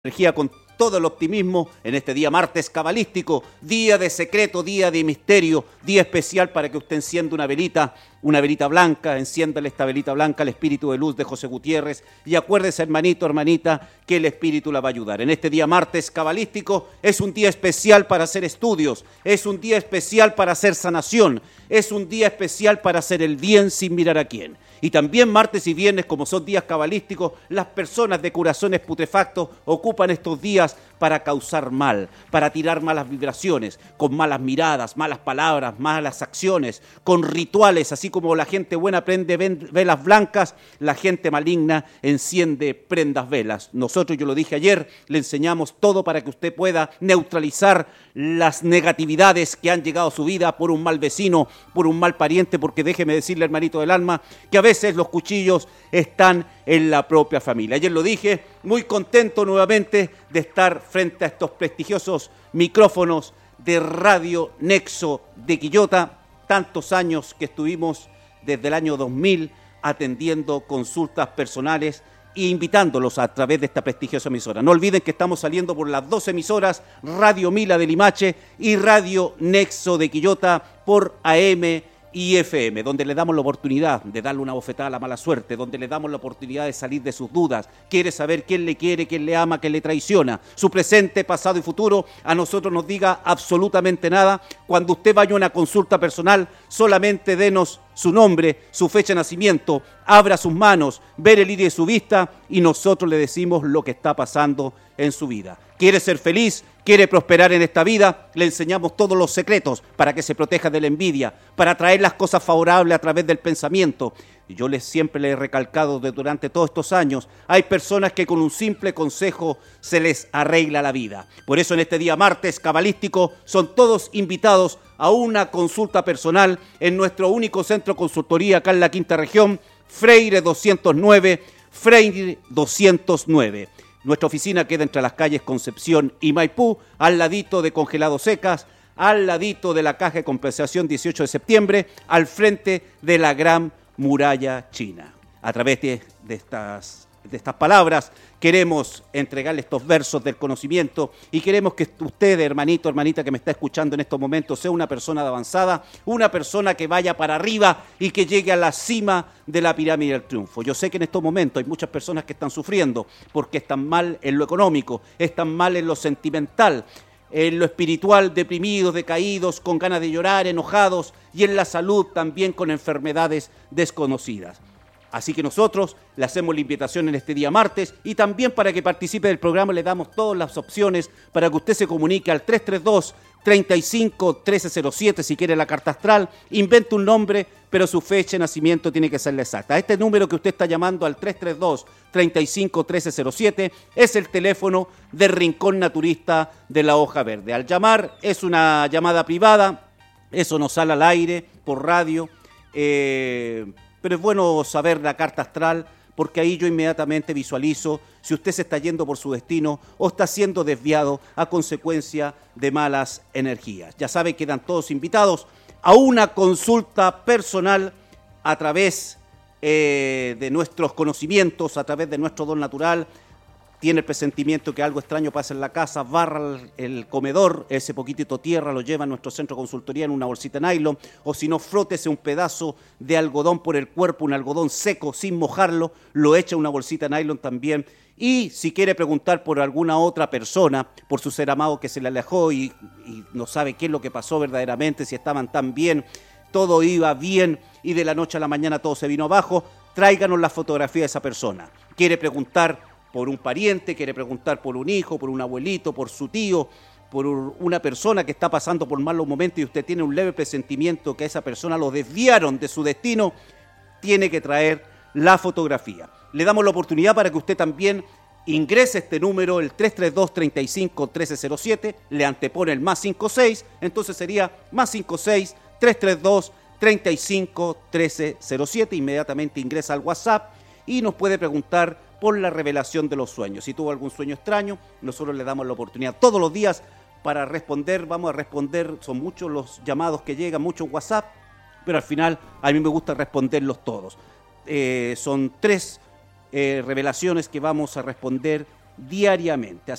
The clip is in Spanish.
Energía con todo el optimismo en este día martes cabalístico, día de secreto, día de misterio, día especial para que usted encienda una velita blanca, enciéndale esta velita blanca al espíritu de luz de José Gutiérrez y acuérdese, hermanito, hermanita, que el espíritu la va a ayudar. En este día martes cabalístico es un día especial para hacer estudios, es un día especial para hacer sanación, es un día especial para hacer el bien sin mirar a quién. Y también martes y viernes, como son días cabalísticos, las personas de corazones putrefactos ocupan estos días para causar mal, para tirar malas vibraciones, con malas miradas, malas palabras, malas acciones, con rituales, así como la gente buena prende velas blancas, la gente maligna enciende prendas velas. Nosotros, yo lo dije ayer, le enseñamos todo para que usted pueda neutralizar las negatividades que han llegado a su vida por un mal vecino, por un mal pariente, porque déjeme decirle, hermanito del alma, que a veces los cuchillos están en la propia familia. Ayer lo dije, muy contento nuevamente de estar frente a estos prestigiosos micrófonos de Radio Nexo de Quillota, tantos años que estuvimos desde el año 2000 atendiendo consultas personales e invitándolos a través de esta prestigiosa emisora. No olviden que estamos saliendo por las 2 emisoras, Radio Mila de Limache y Radio Nexo de Quillota por AM y FM, donde le damos la oportunidad de darle una bofetada a la mala suerte, donde le damos la oportunidad de salir de sus dudas, quiere saber quién le quiere, quién le ama, quién le traiciona, su presente, pasado y futuro, a nosotros nos diga absolutamente nada. Cuando usted vaya a una consulta personal, solamente denos su nombre, su fecha de nacimiento, abra sus manos, ver el iris de su vista y nosotros le decimos lo que está pasando en su vida. ¿Quiere ser feliz? ¿Quiere prosperar en esta vida? Le enseñamos todos los secretos para que se proteja de la envidia, para traer las cosas favorables a través del pensamiento. Y yo siempre le he recalcado durante todos estos años, hay personas que con un simple consejo se les arregla la vida. Por eso en este día martes cabalístico son todos invitados a una consulta personal en nuestro único centro de consultoría acá en la quinta región, Freire 209, Freire 209. Nuestra oficina queda entre las calles Concepción y Maipú, al ladito de Congelados Secas, al ladito de la Caja de Compensación 18 de septiembre, al frente de la Gran Muralla China. A través de estas palabras queremos entregarle estos versos del conocimiento y queremos que usted, hermanito, hermanita que me está escuchando en estos momentos, sea una persona de avanzada, una persona que vaya para arriba y que llegue a la cima de la pirámide del triunfo. Yo sé que en estos momentos hay muchas personas que están sufriendo porque están mal en lo económico, están mal en lo sentimental, en lo espiritual, deprimidos, decaídos, con ganas de llorar, enojados, y en la salud también con enfermedades desconocidas. Así que nosotros le hacemos la invitación en este día martes y también para que participe del programa le damos todas las opciones para que usted se comunique al 332-35-1307 si quiere la carta astral, invente un nombre, pero su fecha de nacimiento tiene que ser la exacta. Este número que usted está llamando al 332-35-1307 es el teléfono del Rincón Naturista de la Hoja Verde. Al llamar es una llamada privada, eso no sale al aire por radio, pero es bueno saber la carta astral porque ahí yo inmediatamente visualizo si usted se está yendo por su destino o está siendo desviado a consecuencia de malas energías. Ya saben, quedan todos invitados a una consulta personal a través de nuestros conocimientos, a través de nuestro don natural. Tiene el presentimiento que algo extraño pasa en la casa, barra el comedor, ese poquitito tierra lo lleva a nuestro centro de consultoría en una bolsita de nylon, o si no, frótese un pedazo de algodón por el cuerpo, un algodón seco sin mojarlo, lo echa en una bolsita de nylon también. Y si quiere preguntar por alguna otra persona, por su ser amado que se le alejó y no sabe qué es lo que pasó verdaderamente, si estaban tan bien, todo iba bien y de la noche a la mañana todo se vino abajo, tráiganos la fotografía de esa persona. Quiere preguntar por un pariente, quiere preguntar por un hijo, por un abuelito, por su tío, por una persona que está pasando por malos momentos y usted tiene un leve presentimiento que a esa persona lo desviaron de su destino, tiene que traer la fotografía. Le damos la oportunidad para que usted también ingrese este número, el 332-35-1307, le antepone el más 56, entonces sería más 56 332-35-1307, inmediatamente ingresa al WhatsApp y nos puede preguntar por la revelación de los sueños. Si tuvo algún sueño extraño, nosotros le damos la oportunidad todos los días para responder. Vamos a responder, son muchos los llamados que llegan, muchos WhatsApp, pero al final a mí me gusta responderlos todos. Son 3 revelaciones que vamos a responder diariamente.